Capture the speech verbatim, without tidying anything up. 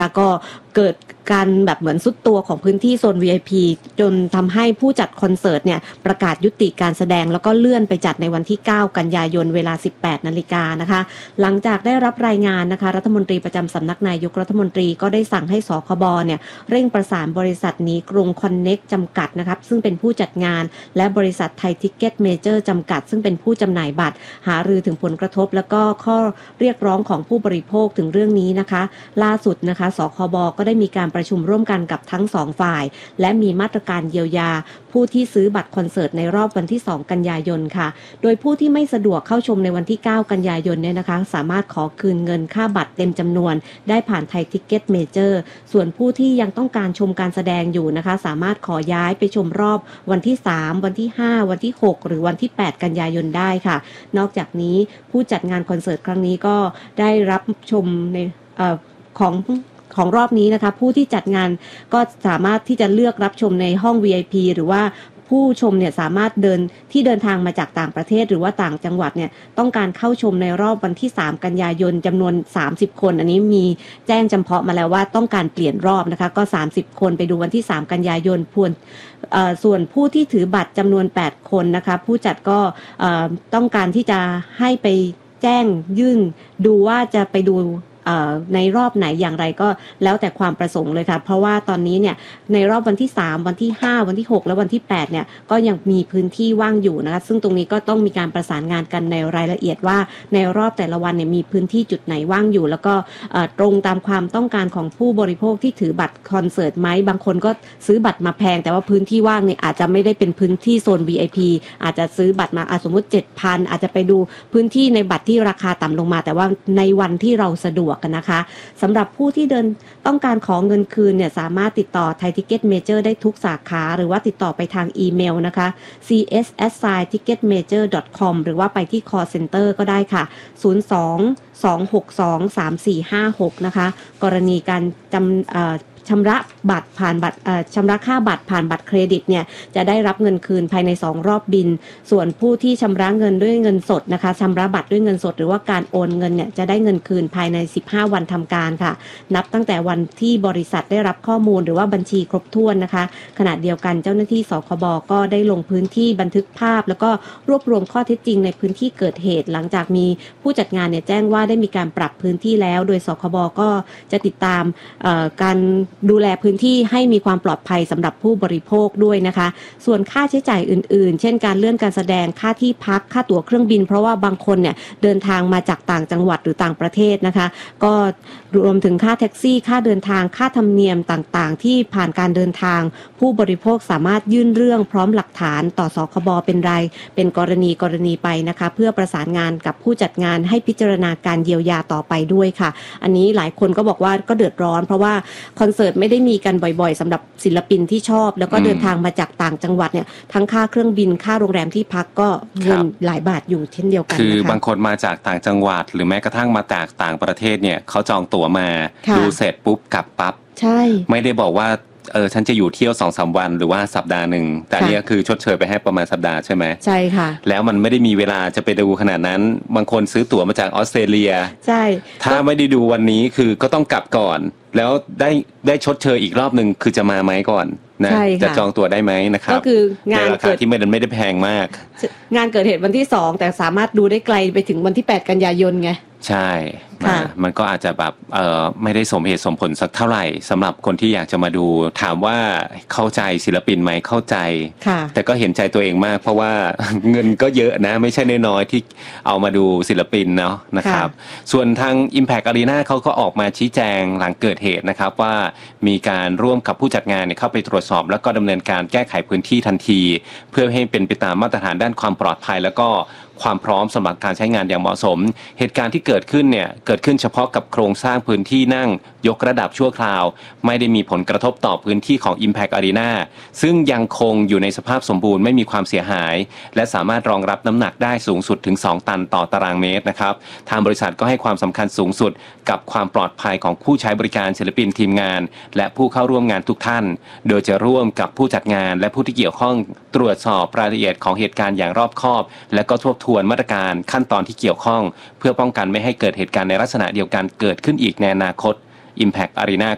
ก็เกิดการแบบเหมือนซุดตัวของพื้นที่โซน วี ไอ พี จนทำให้ผู้จัดคอนเสิร์ตเนี่ยประกาศยุติการแสดงแล้วก็เลื่อนไปจัดในวันที่เก้ากันยายนเวลา สิบแปดนาฬิกานะคะหลังจากได้รับรายงานนะคะรัฐมนตรีประจำสำนักนายกรัฐมนตรีก็ได้สั่งให้สคบเนี่ยเร่งประสานบริษัทนี้กรุงคอนเน็กจำกัดนะครับซึ่งเป็นผู้จัดงานและบริษัทไทยทิกเก็ตเมเจอร์จำกัดซึ่งเป็นผู้จำหน่ายบัตรหารือถึงผลกระทบแล้วก็ข้อเรียกร้องของผู้บริโภคถึงเรื่องนี้นะคะล่าสุดนะคะสคบก็ได้มีการประชุมร่วมกันกับทั้งสองฝ่ายและมีมาตรการเยียวยาผู้ที่ซื้อบัตรคอนเสิร์ตในรอบวันที่สองกันยายนค่ะโดยผู้ที่ไม่สะดวกเข้าชมในวันที่เก้ากันยายนเนี่ยนะคะสามารถขอคืนเงินค่าบัตรเต็มจำนวนได้ผ่านไทยทิกเก็ตเมเจอร์ส่วนผู้ที่ยังต้องการชมการแสดงอยู่นะคะสามารถขอย้ายไปชมรอบวันที่สามวันที่ห้าวันที่หกหรือวันที่แปดกันยายนได้ค่ะนอกจากนี้ผู้จัดงานคอนเสิร์ตครั้งนี้ก็ได้รับชมในเอ่อของของรอบนี้นะคะผู้ที่จัดงานก็สามารถที่จะเลือกรับชมในห้อง วี ไอ พี หรือว่าผู้ชมเนี่ยสามารถเดินที่เดินทางมาจากต่างประเทศหรือว่าต่างจังหวัดเนี่ยต้องการเข้าชมในรอบวันที่สามกันยายนจำนวนสามสิบคนอันนี้มีแจ้งจำเพาะมาแล้วว่าต้องการเปลี่ยนรอบนะคะก็สามสิบคนไปดูวันที่สามกันยายนพวนเอ่อส่วนผู้ที่ถือบัตรจำนวนแปดคนนะคะผู้จัดก็เอ่อต้องการที่จะให้ไปแจ้งยื่นดูว่าจะไปดูในรอบไหนอย่างไรก็แล้วแต่ความประสงค์เลยค่ะเพราะว่าตอนนี้เนี่ยในรอบวันที่สามวันที่ห้าวันที่หกและวันที่แปดเนี่ยก็ยังมีพื้นที่ว่างอยู่นะคะซึ่งตรงนี้ก็ต้องมีการประสานงานกันในรายละเอียดว่าในรอบแต่ละวันเนี่ยมีพื้นที่จุดไหนว่างอยู่แล้วก็ตรงตามความต้องการของผู้บริโภคที่ถือบัตรคอนเสิร์ตไหมบางคนก็ซื้อบัตรมาแพงแต่ว่าพื้นที่ว่างเนี่ยอาจจะไม่ได้เป็นพื้นที่โซน วี ไอ พี อาจจะซื้อบัตรมาสมมติ เจ็ดพัน อาจจะไปดูพื้นที่ในบัตรที่ราคาต่ำลงมาแต่ว่าในวันที่เราสะดวกกันนะคะสำหรับผู้ที่เดินต้องการขอเงินคืนเนี่ยสามารถติดต่อ Thai Ticket Major ได้ทุกสาขาหรือว่าติดต่อไปทางอีเมลนะคะ ซี เอส แอท ทิกเก็ตเมเจอร์ ดอท คอม หรือว่าไปที่ call center ก็ได้ค่ะศูนย์ สอง สอง หก สอง สาม สี่ ห้า หกนะคะกรณีการจำชำระบัตรผ่านบัตรชำระค่าบัตรผ่านบัตรเครดิตเนี่ยจะได้รับเงินคืนภายในสองรอบบินส่วนผู้ที่ชำระเงินด้วยเงินสดนะคะชำระบัตรด้วยเงินสดหรือว่าการโอนเงินเนี่ยจะได้เงินคืนภายในสิบห้าวันทำการค่ะนับตั้งแต่วันที่บริษัทได้รับข้อมูลหรือว่าบัญชีครบถ้วนนะคะขณะเดียวกันเจ้าหน้าที่สคบก็ได้ลงพื้นที่บันทึกภาพแล้วก็รวบรวมข้อเท็จจริงในพื้นที่เกิดเหตุหลังจากมีผู้จัดงานเนี่ยแจ้งว่าได้มีการปรับพื้นที่แล้วโดยสคบก็จะติดตามการดูแลพื้นที่ให้มีความปลอดภัยสำหรับผู้บริโภคด้วยนะคะส่วนค่าใช้จ่ายอื่นๆเช่นการเลื่อนการแสดงค่าที่พักค่าตั๋วเครื่องบินเพราะว่าบางคนเนี่ยเดินทางมาจากต่างจังหวัดหรือต่างประเทศนะคะก็รวมถึงค่าแท็กซี่ค่าเดินทางค่าธรรมเนียมต่างๆที่ผ่านการเดินทางผู้บริโภคสามารถยื่นเรื่องพร้อมหลักฐานต่อสคบเป็นรายเป็นกรณีกรณีไปนะคะเพื่อประสานงานกับผู้จัดงานให้พิจารณาการเยียวยาต่อไปด้วยค่ะอันนี้หลายคนก็บอกว่าก็เดือดร้อนเพราะว่าคอนเสิร์ตไม่ได้มีกันบ่อยๆสำหรับศิลปินที่ชอบแล้วก็เดินทางมาจากต่างจังหวัดเนี่ยทั้งค่าเครื่องบินค่าโรงแรมที่พักก็เงินหลายบาทอยู่เช่นเดียวกันนะคะคือบางคนมาจากต่างจังหวัดหรือแม้กระทั่งมาจากต่างประเทศเนี่ยเขาจองตั๋วมาดูเสร็จปุ๊บกลับปั๊บใช่ไม่ได้บอกว่าเออฉันจะอยู่เที่ยว สองสาม วันหรือว่าสัปดาห์นึงแต่เนี่ยคือชดเชยไปให้ประมาณสัปดาห์ใช่ไหมใช่ค่ะแล้วมันไม่ได้มีเวลาจะไปดูขนาดนั้นบางคนซื้อตั๋วมาจากออสเตรเลียใช่ถ้าไม่ได้ดูวันนี้คือก็ต้องกลับก่อนแล้วได้ได้ชดเชยอีกรอบนึงคือจะมาไหมก่อนนะจะจองตั๋วได้ไหมนะครับก็คืองานเกิดที่ไม่ได้ไม่ได้แพงมากงานเกิดเหตุวันที่สองแต่สามารถดูได้ไกลไปถึงวันที่แปดกันยายนไงใช่มันก็อาจจะแบบเอ่อไม่ได้สมเหตุสมผลสักเท่าไหร่สำหรับคนที่อยากจะมาดูถามว่าเข้าใจศิลปินไหมเข้าใจแต่ก็เห็นใจตัวเองมากเพราะว่าเงินก็เยอะนะไม่ใช่น้อยๆที่เอามาดูศิลปินเนาะนะครับส่วนทาง Impact Arena เขาก็ออกมาชี้แจงหลังเกิดเหตุนะครับว่ามีการร่วมกับผู้จัดงานเนี่ยเข้าไปตรวจสอบแล้วก็ดำเนินการแก้ไขพื้นที่ทันทีเพื่อให้เป็นไปตามมาตรฐานด้านความปลอดภัยแล้วก็ความพร้อมสำหรับการใช้งานอย่างเหมาะสมเหตุการณ์ที่เกิดขึ้นเนี่ยเกิดขึ้นเฉพาะกับโครงสร้างพื้นที่นั่งยกระดับชั่วคราวไม่ได้มีผลกระทบต่อพื้นที่ของ Impact Arena ซึ่งยังคงอยู่ในสภาพสมบูรณ์ไม่มีความเสียหายและสามารถรองรับน้ำหนักได้สูงสุดถึงสองตันต่อตารางเมตรนะครับทางบริษัทก็ให้ความสำคัญสูงสุดกับความปลอดภัยของผู้ใช้บริการศิลปินทีมงานและผู้เข้าร่วมงานทุกท่านโดยจะร่วมกับผู้จัดงานและผู้ที่เกี่ยวข้องตรวจสอบรายละเอียดของเหตุการณ์อย่างรอบคอบและก็ทบทวนมาตรการขั้นตอนที่เกี่ยวข้องเพื่อป้องกันไม่ให้เกิดเหตุการณ์ในลักษณะเดียวกันเกิดขึ้นอีกในอนาคต Impact Arena